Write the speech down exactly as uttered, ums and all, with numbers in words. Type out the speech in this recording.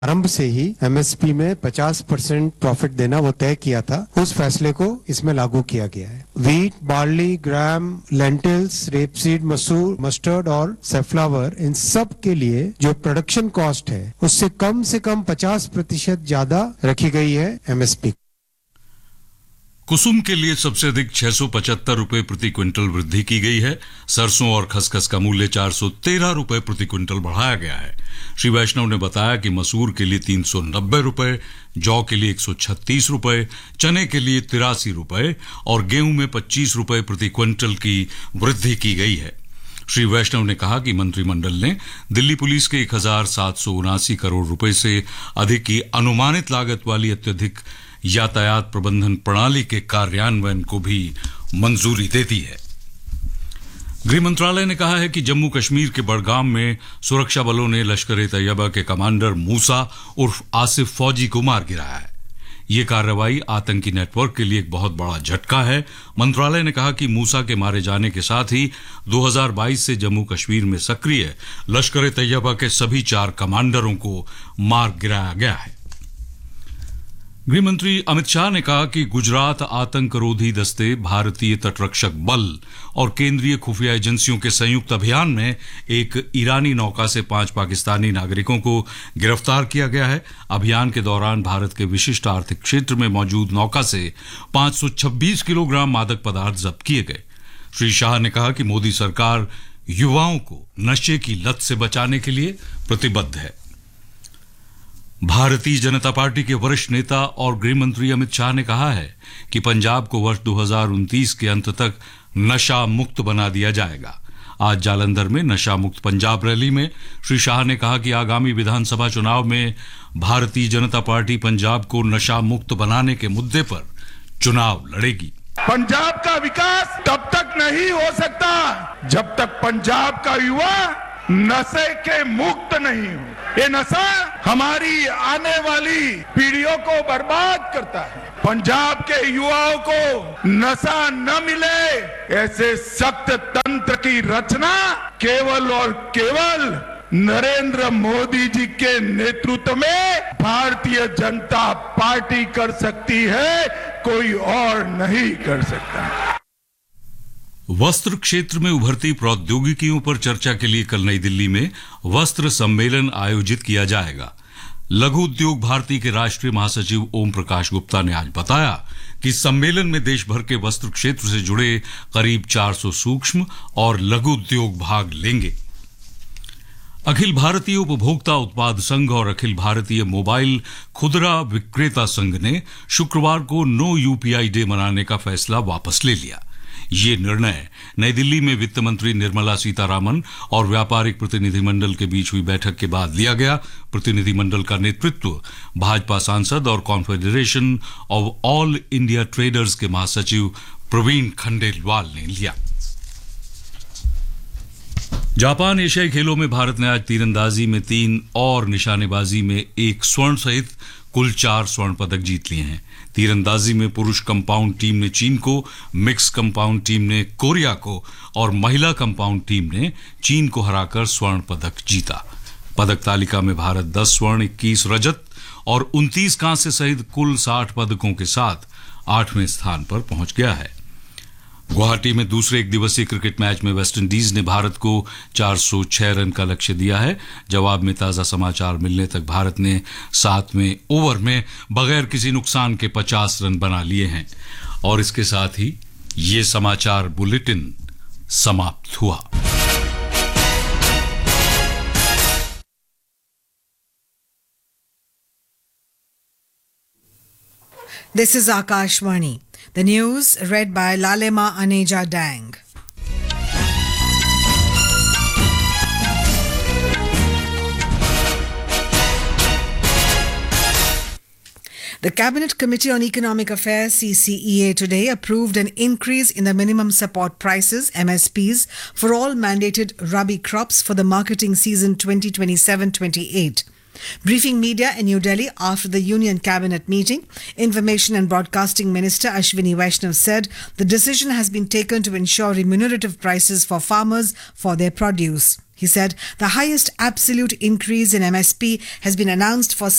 आरंभ से ही एमएसपी में पचास परसेंट प्रॉफिट देना वो तय किया था, उस फैसले को इसमें लागू किया गया है। वीट, बार्ली, ग्राम, लेंटिल्स, रेपसीड, मसूर, मस्टर्ड और सेफ्लावर, इन सब के लिए जो प्रोडक्शन कॉस्ट है उससे कम से कम पचास प्रतिशत ज्यादा रखी गई है एमएसपी। कुसुम के लिए सबसे अधिक छह सौ पचहत्तर रुपए प्रति क्विंटल वृद्धि की गई है। सरसों और खसखस का मूल्य चार सौ तेरह रुपए प्रति क्विंटल बढ़ाया गया है। श्री वैष्णव ने बताया कि मसूर के लिए तीन सौ नब्बे रुपए, जौ के लिए एक सौ छत्तीस रुपए, चने के लिए तिरासी रुपए और गेहूं में पच्चीस रुपए प्रति क्विंटल की वृद्धि की गई है। श्री वैष्णव ने कहा कि मंत्रिमंडल ने दिल्ली पुलिस के एक हजार सात सौ उनासी करोड़ रुपए से अधिक की अनुमानित लागत वाली अत्यधिक यातायात प्रबंधन प्रणाली के कार्यान्वयन को भी मंजूरी दे दी है। गृह मंत्रालय ने कहा है कि जम्मू कश्मीर के बड़गाम में सुरक्षा बलों ने लश्कर-ए-तैयबा के कमांडर मूसा उर्फ आसिफ फौजी को मार गिराया है। ये कार्रवाई आतंकी नेटवर्क के लिए एक बहुत बड़ा झटका है। मंत्रालय ने कहा कि मूसा के मारे जाने के साथ ही दो हज़ार बाईस से जम्मू कश्मीर में सक्रिय लश्कर-ए-तैयबा के सभी चार कमांडरों को मार गिराया गया है। गृह मंत्री अमित शाह ने कहा कि गुजरात आतंकरोधी दस्ते, भारतीय तटरक्षक बल और केंद्रीय खुफिया एजेंसियों के संयुक्त अभियान में एक ईरानी नौका से पांच पाकिस्तानी नागरिकों को गिरफ्तार किया गया है। अभियान के दौरान भारत के विशिष्ट आर्थिक क्षेत्र में मौजूद नौका से पांच सौ छब्बीस किलोग्राम मादक पदार्थ जब्त किए गए। श्री शाह ने कहा कि मोदी सरकार युवाओं को नशे की लत से बचाने के लिए प्रतिबद्ध है। भारतीय जनता पार्टी के वरिष्ठ नेता और गृह मंत्री अमित शाह ने कहा है कि पंजाब को वर्ष दो हज़ार उनतीस के अंत तक नशा मुक्त बना दिया जाएगा। आज जालंधर में नशा मुक्त पंजाब रैली में श्री शाह ने कहा कि आगामी विधानसभा चुनाव में भारतीय जनता पार्टी पंजाब को नशा मुक्त बनाने के मुद्दे पर चुनाव लड़ेगी। पंजाब का विकास तब तक नहीं हो सकता जब तक पंजाब का युवा नशे के मुक्त नहीं हो। ये नशा हमारी आने वाली पीढ़ियों को बर्बाद करता है। पंजाब के युवाओं को नशा न मिले, ऐसे सख्त तंत्र की रचना केवल और केवल नरेंद्र मोदी जी के नेतृत्व में भारतीय जनता पार्टी कर सकती है, कोई और नहीं कर सकता। वस्त्र क्षेत्र में उभरती प्रौद्योगिकियों पर चर्चा के लिए कल नई दिल्ली में वस्त्र सम्मेलन आयोजित किया जाएगा। लघु उद्योग भारती के राष्ट्रीय महासचिव ओम प्रकाश गुप्ता ने आज बताया कि सम्मेलन में देश भर के वस्त्र क्षेत्र से जुड़े करीब चार सौ सूक्ष्म और लघु उद्योग भाग लेंगे। अखिल भारतीय उपभोक्ता उत्पाद संघ और अखिल भारतीय मोबाइल खुदरा विक्रेता संघ ने शुक्रवार को नो यूपीआई डे मनाने का फैसला वापस ले लिया। ये निर्णय नई दिल्ली में वित्त मंत्री निर्मला सीतारामन और व्यापारिक प्रतिनिधिमंडल के बीच हुई बैठक के बाद लिया गया। प्रतिनिधिमंडल का नेतृत्व भाजपा सांसद और confederation of all India traders के महासचिव प्रवीण खंडेलवाल ने लिया। जापान एशियाई खेलों में भारत ने आज तीरंदाजी में तीन और निशानेबाजी में एक स्वर्ण सहित कुल चार स्वर्ण पदक जीत लिए हैं। तीरंदाजी में पुरुष कंपाउंड टीम ने चीन को, मिक्स कंपाउंड टीम ने कोरिया को और महिला कंपाउंड टीम ने चीन को हराकर स्वर्ण पदक जीता। पदक तालिका में भारत दस स्वर्ण, इक्कीस रजत और उनतीस कांस्य सहित कुल साठ पदकों के साथ आठवें स्थान पर पहुंच गया है। गुवाहाटी में दूसरे एक दिवसीय क्रिकेट मैच में वेस्टइंडीज ने भारत को चार सौ छह रन का लक्ष्य दिया है। जवाब में ताजा समाचार मिलने तक भारत ने सातवें ओवर में बगैर किसी नुकसान के पचास रन बना लिए हैं। और इसके साथ ही ये समाचार बुलेटिन समाप्त हुआ। This is Akashvani. The news read by Lalema Aneja Dang. The Cabinet Committee on Economic Affairs C C E A today approved an increase in the minimum support prices M S Ps for all mandated rabi crops for the marketing season twenty twenty-seven twenty-eight. Briefing media in New Delhi after the Union Cabinet meeting, Information and Broadcasting Minister Ashwini Vaishnav said the decision has been taken to ensure remunerative prices for farmers for their produce. He said the highest absolute increase in M S P has been announced for